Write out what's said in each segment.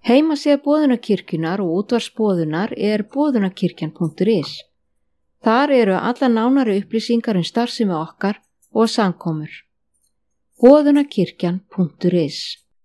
Heimasíða Boðunarkirkjunnar og útvarpsboðunar boðunarkirkjan.is. Þar eru allar nánari upplýsingar starfsemi okkar og samkomur. Boðunarkirkjan.is.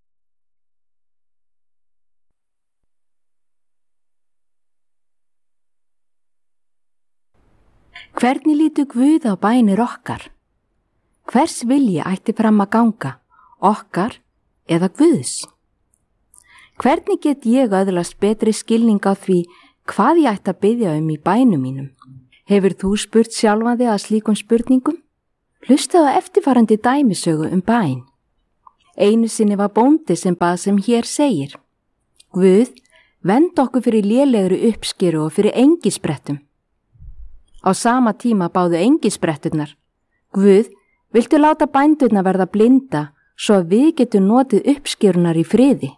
Hvernig lítur Guð á bænir okkar? Hvers vilji ætti fram að ganga, okkar eða Guðs? Hvernig get ég öðlast betri skilning á því hvað ég ætti að biðja í bænum mínum? Hefur þú spurt sjálfan þig að slíkum spurningum? Hlustaðu á eftirfarandi dæmisögu bæn. Einu sinni var bóndi sem bað sem hér segir: Guð, vend okkur fyrir lélegri uppskeru og fyrir engisprettum. Á sama tíma báðu engispretturnar: Guð, viltu láta bændurna verða blinda svo að við getum notið uppskerunar í friði?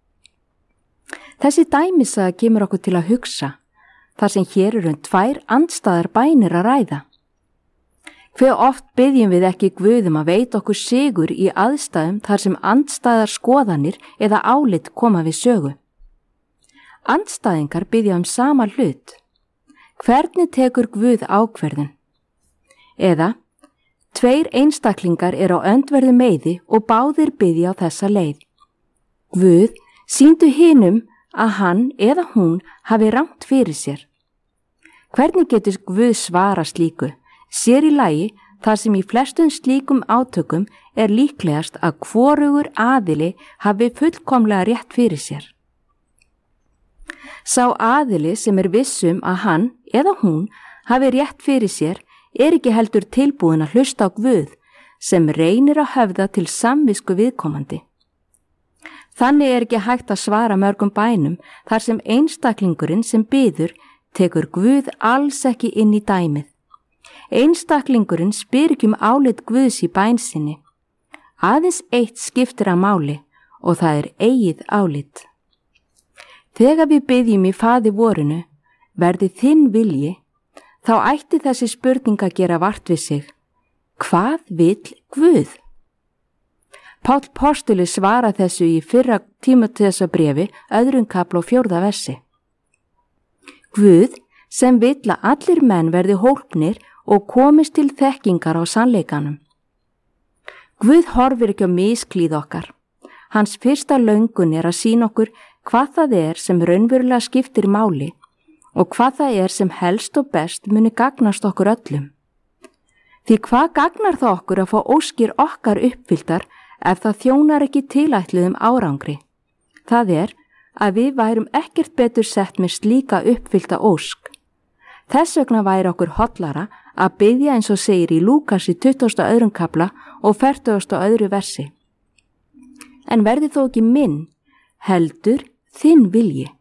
Þessi dæmisaga kemur okkur til að hugsa, þar sem hér tvær andstæðar bænir að ræða. Hve oft biðjum við ekki Guð að veita okkur sigur í aðstæðum þar sem andstæðar skoðanir eða álit koma við sögu. Andstæðingar biðja sama hlut. Hvernig tekur Guð ákvörðun? Eða, tveir einstaklingar á öndverðu meiði og báðir biðja á þessa leið: Guð, sýndu hinum að hann eða hún hafi rangt fyrir sér. Hvernig getur Guð svara slíku, sér í lagi þar sem í flestum slíkum átökum líklegast að hvorugur aðili hafi fullkomlega rétt fyrir sér? Sá aðili sem vissum að hann eða hún hafi rétt fyrir sér ekki heldur tilbúin að hlusta á Guð sem reynir að höfða til samvisku viðkomandi. Þannig ekki hægt að svara mörgum bænum þar sem einstaklingurinn sem biður tekur Guð alls ekki inn í dæmið. Einstaklingurinn spyr ekki álit Guðs í bæn sinni. Aðeins eitt skiptir að máli og það eigið álit. Þegar við biðjum í Faðir vorinu, verði þinn vilji, þá ætti þessi spurning að gera vart við sig: hvað vill Guð? Páll postuli svara þessu í 1. Tímóteusarbréfi 2. kafla og 4. versi. Guð sem vill að allir menn verði hólpnir og komist til þekkingar á sannleikanum. Guð horfir ekki á misklíð okkar. Hans fyrsta löngun að sýna okkur hvað það sem raunverulega skiptir máli og hvað það sem helst og best muni gagnast okkur öllum. Því hvað gagnar það okkur að fá óskir okkar uppfylltar ef það þjónar ekki tilætluðum árangri? Það að við værum ekkert betur sett með slíka uppfyllta ósk. Þess vegna væri okkur hollara að biðja eins og segir í Lúkas í 22. kafla og 42. versi. En verði þó ekki minn, heldur þinn vilji.